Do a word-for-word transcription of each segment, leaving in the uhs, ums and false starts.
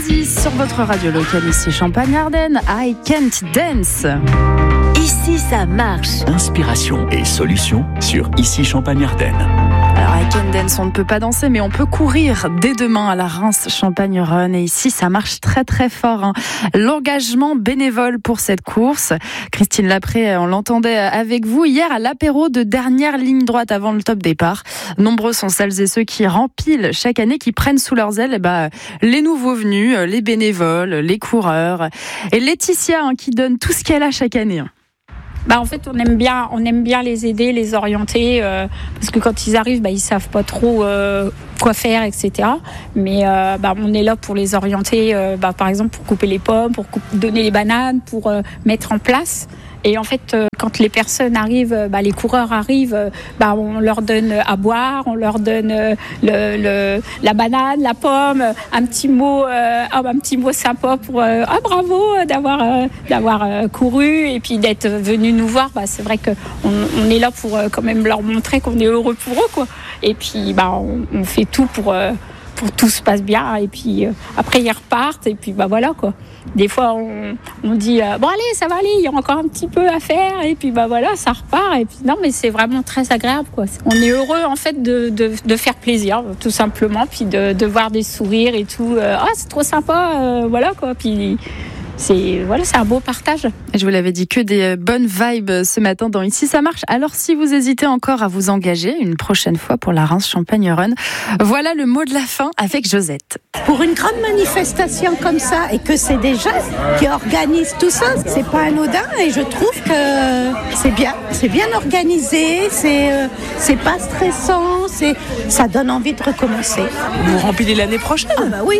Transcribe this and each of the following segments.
Oasis sur votre radio locale ici Champagne-Ardenne. I Can't Dance. Ici ça marche. Inspiration et solutions sur Ici Champagne-Ardenne. Alors I Can't Dance, on ne peut pas danser, mais on peut courir dès demain à la Reims Champagne Run. Et ici, ça marche très très fort. Hein. L'engagement bénévole pour cette course. Christine Lapré, on l'entendait avec vous hier à l'apéro de dernière ligne droite avant le top départ. Nombreux sont celles et ceux qui rempilent chaque année, qui prennent sous leurs ailes eh ben, les nouveaux venus, les bénévoles, les coureurs. Et Laetitia hein, qui donne tout ce qu'elle a chaque année. Bah en fait on aime bien on aime bien les aider, les orienter euh, parce que quand ils arrivent bah ils savent pas trop euh, quoi faire, etc. Mais euh, bah on est là pour les orienter euh, bah par exemple pour couper les pommes, pour couper, donner les bananes, pour euh, mettre en place. Et en fait, euh, quand les personnes arrivent, bah, les coureurs arrivent, euh, bah, on leur donne à boire, on leur donne euh, le, le, la banane, la pomme, un petit mot, euh, un petit mot sympa pour euh, ah bravo d'avoir euh, d'avoir euh, couru et puis d'être venu nous voir. Bah, c'est vrai que on, on est là pour euh, quand même leur montrer qu'on est heureux pour eux, quoi. Et puis, bah, on, on fait tout pour euh, pour que tout se passe bien. Et puis euh, après, ils repartent et puis bah voilà, quoi. Des fois, on, on dit euh, bon allez, ça va aller, il y a encore un petit peu à faire et puis bah voilà, ça repart. Et puis non, mais c'est vraiment très agréable, quoi. On est heureux en fait de de, de faire plaisir, tout simplement, puis de, de voir des sourires et tout. Euh, ah, c'est trop sympa, euh, voilà quoi. Puis c'est voilà, c'est un beau partage. Je vous l'avais dit, que des bonnes vibes ce matin dans Ici ça marche. Alors si vous hésitez encore à vous engager une prochaine fois pour la Reims Champagne Run, voilà le mot de la fin avec Josette. Pour une grande manifestation comme ça et que c'est des jeunes qui organisent tout ça, c'est pas anodin et je trouve que c'est bien, c'est bien organisé, c'est euh, c'est pas stressant, c'est ça donne envie de recommencer. Vous remplissez l'année prochaine. Ah bah oui.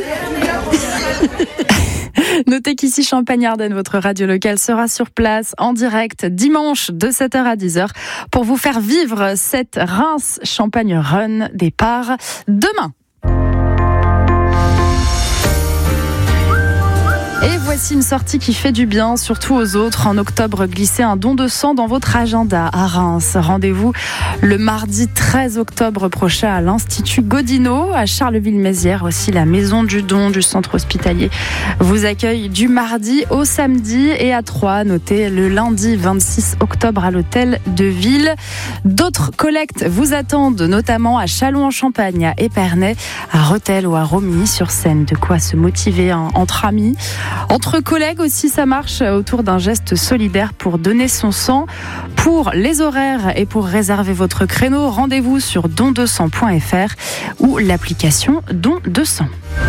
Notez qu'ici Champagne-Ardenne, votre radio locale sera sur place en direct dimanche de sept heures à dix heures pour vous faire vivre cette Reims Champagne Run départ demain. Et voici une sortie qui fait du bien, surtout aux autres. En octobre, glissez un don de sang dans votre agenda à Reims. Rendez-vous le mardi treize octobre prochain à l'Institut Godino, à Charleville-Mézières. Aussi, la Maison du Don du centre hospitalier vous accueille du mardi au samedi et à Troyes. Notez le lundi vingt-six octobre à l'hôtel de ville. D'autres collectes vous attendent, notamment à Châlons-en-Champagne, à Épernay, à Rethel ou à Romilly-sur-Seine. De quoi se motiver hein, entre amis. Entre collègues aussi, ça marche autour d'un geste solidaire pour donner son sang. Pour les horaires et pour réserver votre créneau, rendez-vous sur don deux cents point f r ou l'application Don deux cents.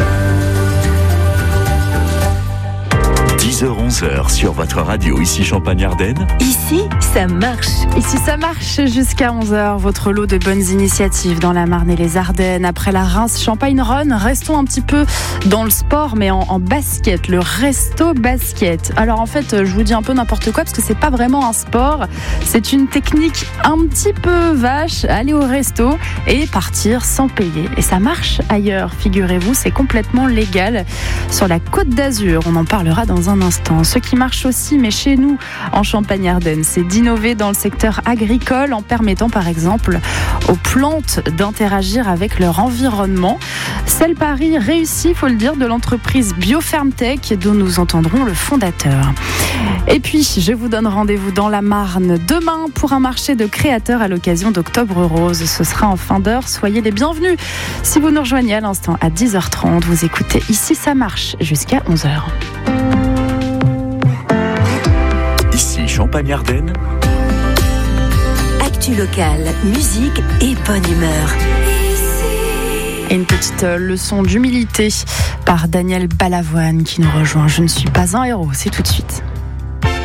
dix heures onze heures sur votre radio ici Champagne-Ardenne. Ici, ça marche. Ici, ça marche jusqu'à onze heures. Votre lot de bonnes initiatives dans la Marne et les Ardennes. Après la Reims Champagne Run, restons un petit peu dans le sport, mais en, en basket. Le resto basket. Alors en fait, je vous dis un peu n'importe quoi parce que c'est pas vraiment un sport. C'est une technique un petit peu vache. Aller au resto et partir sans payer. Et ça marche ailleurs, figurez-vous. C'est complètement légal. Sur la Côte d'Azur, on en parlera dans un instant. Ce qui marche aussi, mais chez nous, en Champagne-Ardenne, c'est d'innover dans le secteur agricole en permettant par exemple aux plantes d'interagir avec leur environnement. C'est le pari réussi, il faut le dire, de l'entreprise BioFermTech dont nous entendrons le fondateur. Et puis, je vous donne rendez-vous dans la Marne demain pour un marché de créateurs à l'occasion d'Octobre Rose. Ce sera en fin d'heure, soyez les bienvenus. Si vous nous rejoignez à l'instant à dix heures trente, vous écoutez Ici ça marche jusqu'à onze heures. Ici Champagne-Ardenne. Actu locale, musique et bonne humeur. Et une petite leçon d'humilité par Daniel Balavoine qui nous rejoint. Je ne suis pas un héros, c'est tout de suite.